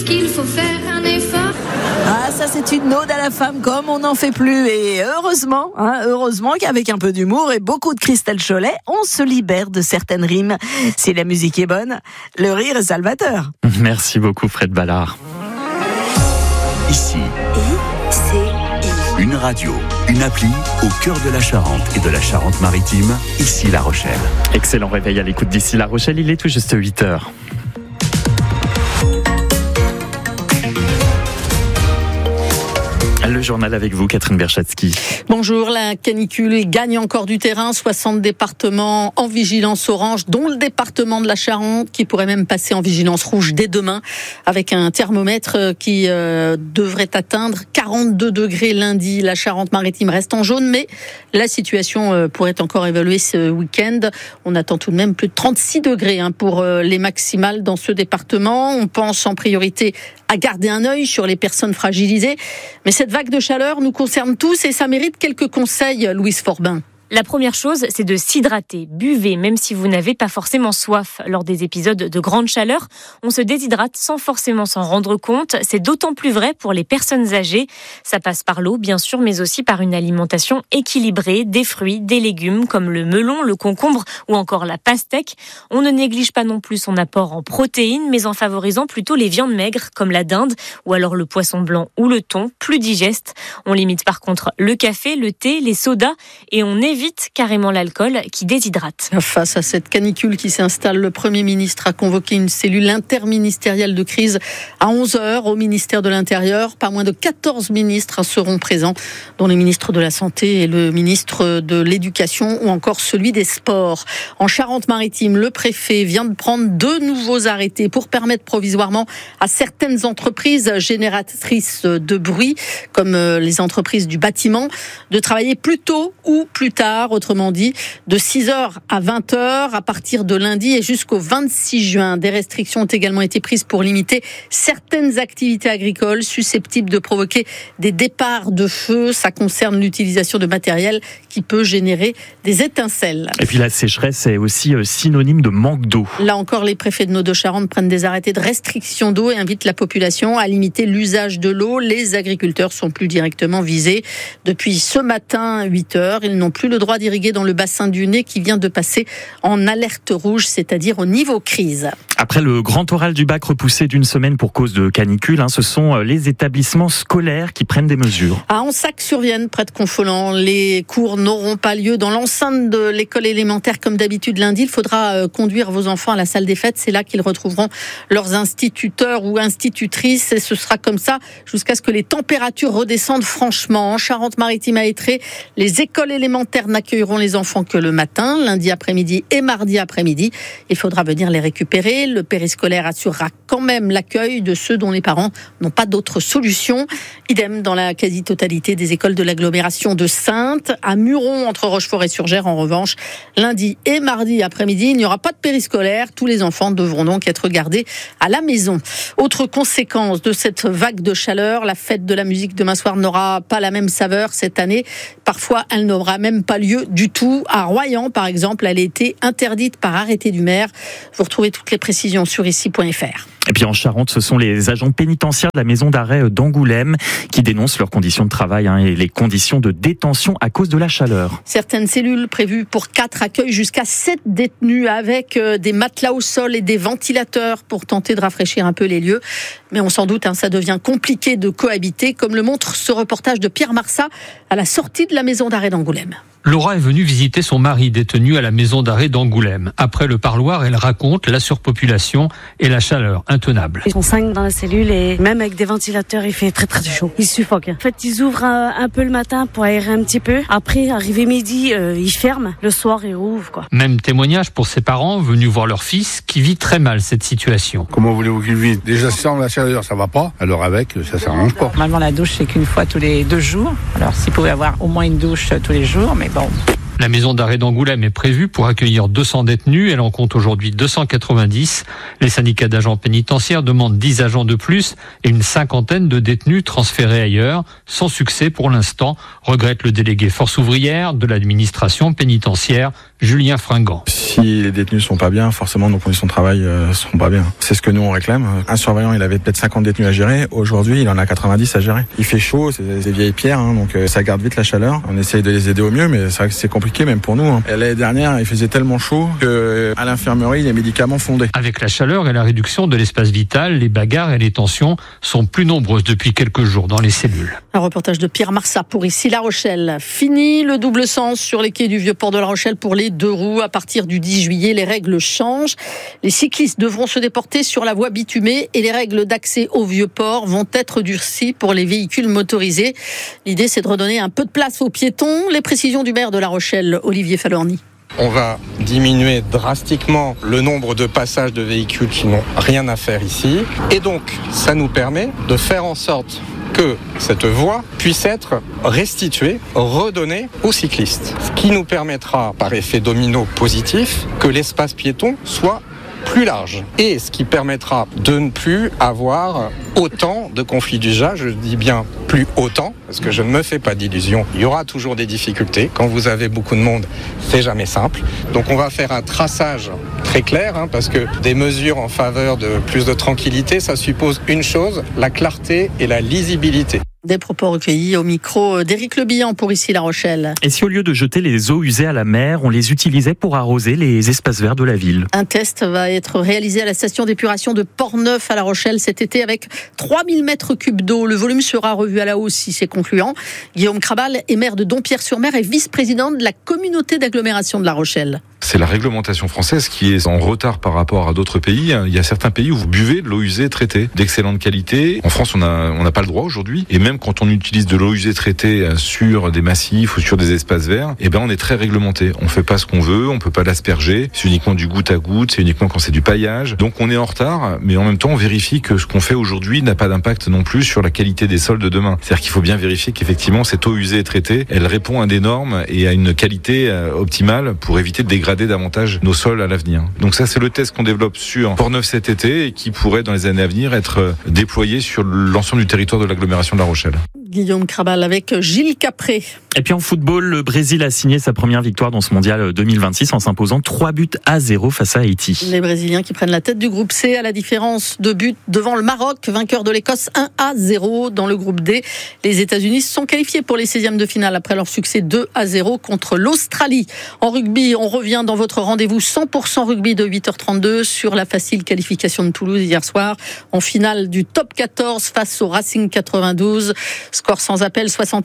Qu'il faut faire un effort. Ah, ça c'est une ode à la femme comme on n'en fait plus. Et heureusement qu'avec un peu d'humour et beaucoup de Christelle Cholet, on se libère de certaines rimes. Si la musique est bonne, le rire est salvateur. Merci beaucoup Fred Ballard. Ici, une radio, une appli au cœur de la Charente et de la Charente-Maritime, ici La Rochelle. Excellent réveil à l'écoute d'ici La Rochelle, il est tout juste 8h. Le journal avec vous, Catherine Berchatsky. Bonjour, la canicule gagne encore du terrain. 60 départements en vigilance orange, dont le département de la Charente, qui pourrait même passer en vigilance rouge dès demain, avec un thermomètre qui devrait atteindre 42 degrés lundi. La Charente-Maritime reste en jaune, mais la situation pourrait encore évoluer ce week-end. On attend tout de même plus de 36 degrés pour les maximales dans ce département. On pense en priorité à garder un œil sur les personnes fragilisées. Mais cette vague de chaleur nous concerne tous et ça mérite quelques conseils, Louise Forbin. La première chose, c'est de s'hydrater. Buvez, même si vous n'avez pas forcément soif. Lors des épisodes de grande chaleur, on se déshydrate sans forcément s'en rendre compte. C'est d'autant plus vrai pour les personnes âgées. Ça passe par l'eau, bien sûr, mais aussi par une alimentation équilibrée, des fruits, des légumes, comme le melon, le concombre ou encore la pastèque. On ne néglige pas non plus son apport en protéines, mais en favorisant plutôt les viandes maigres, comme la dinde, ou alors le poisson blanc ou le thon, plus digeste. On limite par contre le café, le thé, les sodas, et on évite carrément l'alcool qui déshydrate. Face à cette canicule qui s'installe, le Premier ministre a convoqué une cellule interministérielle de crise à 11h au ministère de l'Intérieur. Pas moins de 14 ministres seront présents, dont les ministres de la Santé et le ministre de l'Éducation ou encore celui des Sports. En Charente-Maritime, le préfet vient de prendre 2 nouveaux arrêtés pour permettre provisoirement à certaines entreprises génératrices de bruit, comme les entreprises du bâtiment, de travailler plus tôt ou plus tard. Autrement dit, de 6h à 20h à partir de lundi et jusqu'au 26 juin. Des restrictions ont également été prises pour limiter certaines activités agricoles susceptibles de provoquer des départs de feu. Ça concerne l'utilisation de matériel qui peut générer des étincelles. Et puis la sécheresse est aussi synonyme de manque d'eau. Là encore, les préfets de nos Deux-Charentes prennent des arrêtés de restriction d'eau et invitent la population à limiter l'usage de l'eau. Les agriculteurs sont plus directement visés. Depuis ce matin, 8h, ils n'ont plus le droit d'irriguer dans le bassin du Nez qui vient de passer en alerte rouge, c'est-à-dire au niveau crise. Après le grand oral du bac repoussé d'une semaine pour cause de canicule, ce sont les établissements scolaires qui prennent des mesures. À Ansac-sur-Vienne, près de Confolens, les cours n'auront pas lieu dans l'enceinte de l'école élémentaire comme d'habitude lundi. Il faudra conduire vos enfants à la salle des fêtes. C'est là qu'ils retrouveront leurs instituteurs ou institutrices et ce sera comme ça jusqu'à ce que les températures redescendent franchement. En Charente-Maritime à Étré, les écoles élémentaires n'accueilleront les enfants que le matin, lundi après-midi et mardi après-midi. Il faudra venir les récupérer. Le périscolaire assurera quand même l'accueil de ceux dont les parents n'ont pas d'autre solution. Idem dans la quasi-totalité des écoles de l'agglomération de Saintes. À Muron, entre Rochefort-et-sur-Gers, en revanche, lundi et mardi après-midi, il n'y aura pas de périscolaire. Tous les enfants devront donc être gardés à la maison. Autre conséquence de cette vague de chaleur, la fête de la musique demain soir n'aura pas la même saveur cette année. Parfois, elle n'aura même pas lieu du tout. À Royan, par exemple, elle a été interdite par arrêté du maire. Vous retrouvez toutes les précisions sur ici.fr. Et puis en Charente, ce sont les agents pénitentiaires de la maison d'arrêt d'Angoulême qui dénoncent leurs conditions de travail et les conditions de détention à cause de la chaleur. Certaines cellules prévues pour 4 accueillent jusqu'à 7 détenus avec des matelas au sol et des ventilateurs pour tenter de rafraîchir un peu les lieux. Mais on s'en doute, ça devient compliqué de cohabiter, comme le montre ce reportage de Pierre Marsat à la sortie de la maison d'arrêt d'Angoulême. Laura est venue visiter son mari détenu à la maison d'arrêt d'Angoulême. Après le parloir, elle raconte la surpopulation et la chaleur intenable. Ils sont 5 dans la cellule et même avec des ventilateurs, il fait très très chaud. Ils suffoquent. En fait, ils ouvrent un peu le matin pour aérer un petit peu. Après, arrivé midi, ils ferment. Le soir, ils rouvrent, quoi. Même témoignage pour ses parents venus voir leur fils qui vit très mal cette situation. Comment voulez-vous qu'il vive ? Déjà sans la chaleur, ça va pas. Alors avec, ça s'arrange pas. Normalement, la douche, c'est qu'une fois tous les 2 jours. Alors, s'il pouvait avoir au moins une douche tous les jours, mais bon. La maison d'arrêt d'Angoulême est prévue pour accueillir 200 détenus. Elle en compte aujourd'hui 290. Les syndicats d'agents pénitentiaires demandent 10 agents de plus et une 50aine de détenus transférés ailleurs. Sans succès pour l'instant, regrette le délégué force ouvrière de l'administration pénitentiaire, Julien Fringant. Si les détenus sont pas bien, forcément nos conditions de travail seront pas bien. C'est ce que nous on réclame. Un surveillant, il avait peut-être 50 détenus à gérer. Aujourd'hui, il en a 90 à gérer. Il fait chaud, c'est des vieilles pierres, donc ça garde vite la chaleur. On essaye de les aider au mieux, mais c'est vrai que c'est compliqué même pour nous. Et l'année dernière, il faisait tellement chaud que à l'infirmerie, les médicaments fondaient. Avec la chaleur et la réduction de l'espace vital, les bagarres et les tensions sont plus nombreuses depuis quelques jours dans les cellules. Un reportage de Pierre Marsat pour ici La Rochelle. Fini le double sens sur les quais du Vieux-Port de La Rochelle pour les deux roues. À partir du 10 juillet, les règles changent. Les cyclistes devront se déporter sur la voie bitumée et les règles d'accès au Vieux-Port vont être durcies pour les véhicules motorisés. L'idée, c'est de redonner un peu de place aux piétons. Les précisions du maire de La Rochelle, Olivier Falorni. On va diminuer drastiquement le nombre de passages de véhicules qui n'ont rien à faire ici. Et donc, ça nous permet de faire en sorte que cette voie puisse être restituée, redonnée aux cyclistes. Ce qui nous permettra, par effet domino positif, que l'espace piéton soit plus large. Et ce qui permettra de ne plus avoir autant de conflits d'usage. Je dis bien plus autant, parce que je ne me fais pas d'illusions. Il y aura toujours des difficultés. Quand vous avez beaucoup de monde, c'est jamais simple. Donc on va faire un traçage très clair, parce que des mesures en faveur de plus de tranquillité, ça suppose une chose, la clarté et la lisibilité. Des propos recueillis au micro d'Éric Le Bihan pour ici La Rochelle. Et si au lieu de jeter les eaux usées à la mer, on les utilisait pour arroser les espaces verts de la ville? Un test va être réalisé à la station d'épuration de Port-Neuf à La Rochelle cet été avec 3000 mètres cubes d'eau. Le volume sera revu à la hausse si c'est concluant. Guillaume Crabal est maire de Dompierre-sur-Mer et vice-président de la communauté d'agglomération de La Rochelle. C'est la réglementation française qui est en retard par rapport à d'autres pays. Il y a certains pays où vous buvez de l'eau usée traitée d'excellente qualité. En France, on n'a pas le droit aujourd'hui. Et même quand on utilise de l'eau usée traitée sur des massifs ou sur des espaces verts, on est très réglementé. On fait pas ce qu'on veut, on peut pas l'asperger. C'est uniquement du goutte à goutte, c'est uniquement quand c'est du paillage. Donc on est en retard, mais en même temps, on vérifie que ce qu'on fait aujourd'hui n'a pas d'impact non plus sur la qualité des sols de demain. C'est-à-dire qu'il faut bien vérifier qu'effectivement, cette eau usée traitée, elle répond à des normes et à une qualité optimale pour éviter de dégrader davantage nos sols à l'avenir. Donc ça, c'est le test qu'on développe sur Port-Neuf cet été et qui pourrait dans les années à venir être déployé sur l'ensemble du territoire de l'agglomération de La Rochelle. Guillaume Crabal avec Gilles Capré. Et puis en football, le Brésil a signé sa première victoire dans ce mondial 2026 en s'imposant 3-0 face à Haïti. Les Brésiliens qui prennent la tête du groupe C à la différence de but devant le Maroc, vainqueur de l'Écosse 1-0 dans le groupe D. Les États-Unis se sont qualifiés pour les 16e de finale après leur succès 2-0 contre l'Australie. En rugby, on revient dans votre rendez-vous 100% rugby de 8h32 sur la facile qualification de Toulouse hier soir en finale du top 14 face au Racing 92. Score sans appel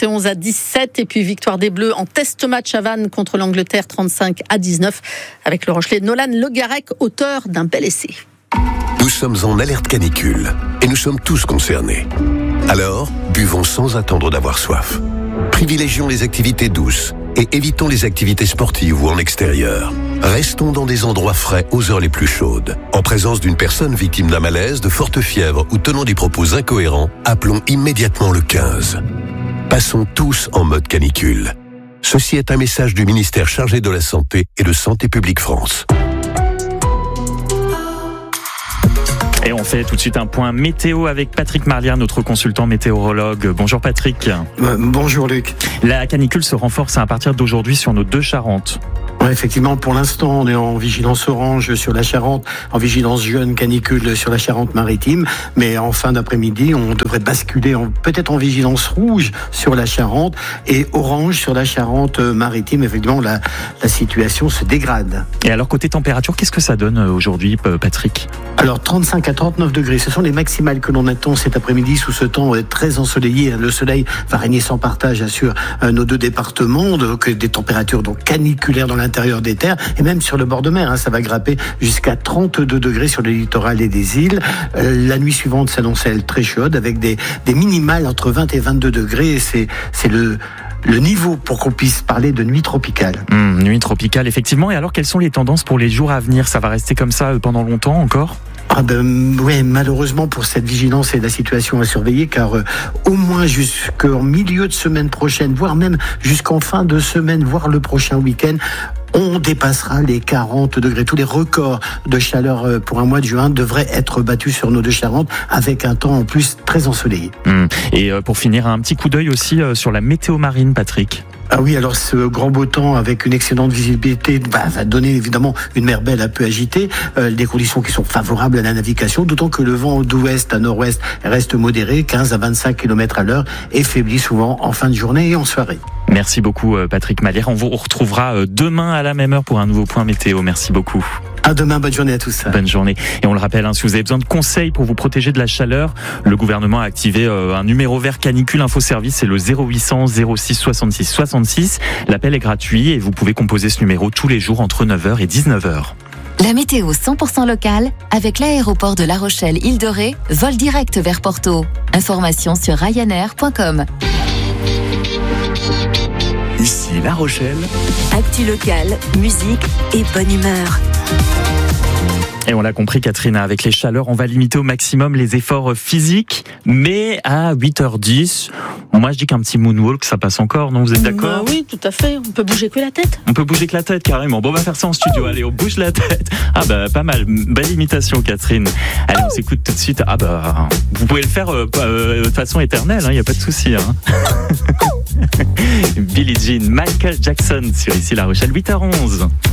71-17 et puis victoire des Bleus en test match à Vannes contre l'Angleterre 35-19 avec le Rochelais Nolan Le Garec, auteur d'un bel essai. Nous sommes en alerte canicule et nous sommes tous concernés. Alors, buvons sans attendre d'avoir soif. Privilégions les activités douces et évitons les activités sportives ou en extérieur. Restons dans des endroits frais aux heures les plus chaudes. En présence d'une personne victime d'un malaise, de forte fièvre ou tenant des propos incohérents, appelons immédiatement le 15. Passons tous en mode canicule. Ceci est un message du ministère chargé de la Santé et de Santé publique France. Et on fait tout de suite un point météo avec Patrick Marlière, notre consultant météorologue. Bonjour Patrick. Bonjour Luc. La canicule se renforce à partir d'aujourd'hui sur nos deux Charentes. Ouais, effectivement, pour l'instant, on est en vigilance orange sur la Charente, en vigilance jaune canicule sur la Charente-Maritime, mais en fin d'après-midi, on devrait basculer peut-être en vigilance rouge sur la Charente et orange sur la Charente-Maritime. Effectivement, la situation se dégrade. Et alors, côté température, qu'est-ce que ça donne aujourd'hui, Patrick ? Alors, 35 à 39 degrés, ce sont les maximales que l'on attend cet après-midi sous ce temps très ensoleillé. Le soleil va régner sans partage sur nos deux départements, donc des températures donc caniculaires dans l'intérieur des terres et même sur le bord de mer. Ça va grimper jusqu'à 32 degrés sur le littoral et des îles. La nuit suivante s'annonce elle très chaude avec des minimales entre 20 et 22 degrés. C'est le niveau pour qu'on puisse parler de nuit tropicale. Nuit tropicale, effectivement. Et alors, quelles sont les tendances pour les jours à venir ? Ça va rester comme ça pendant longtemps encore ? Ouais, malheureusement pour cette vigilance et la situation à surveiller, car au moins jusqu'en milieu de semaine prochaine, voire même jusqu'en fin de semaine, voire le prochain week-end, on dépassera les 40 degrés. Tous les records de chaleur pour un mois de juin devraient être battus sur nos deux Charentes avec un temps en plus très ensoleillé. Et pour finir, un petit coup d'œil aussi sur la météo marine, Patrick. Ah oui, alors ce grand beau temps avec une excellente visibilité va donner évidemment une mer belle un peu agitée, des conditions qui sont favorables à la navigation, d'autant que le vent d'ouest à nord-ouest reste modéré, 15 à 25 km à l'heure, et faiblit souvent en fin de journée et en soirée. Merci beaucoup Patrick Malière. On vous retrouvera demain à la même heure pour un nouveau point météo. Merci beaucoup. À demain, bonne journée à tous. Bonne journée. Et on le rappelle, si vous avez besoin de conseils pour vous protéger de la chaleur, le gouvernement a activé un numéro vert canicule infoservice, c'est le 0800 06 66 66. L'appel est gratuit et vous pouvez composer ce numéro tous les jours entre 9h et 19h. La météo 100% locale avec l'aéroport de La Rochelle Île de Ré, vol direct vers Porto. Information sur ryanair.com. Ici La Rochelle. Actu locale, musique et bonne humeur. Et on l'a compris, Catherine, avec les chaleurs, on va limiter au maximum les efforts physiques, mais à 8h10, moi je dis qu'un petit moonwalk, ça passe encore, non? Vous êtes d'accord? Oui, tout à fait. On peut bouger que la tête. On peut bouger que la tête, carrément. Bon, on va faire ça en studio. Allez, on bouge la tête. Ah bah, pas mal. Belle imitation, Catherine. Allez, on s'écoute tout de suite. Ah bah, vous pouvez le faire de façon éternelle, il n'y a pas de souci. Billie Jean, Michael Jackson sur Ici La Rochelle, 8h11.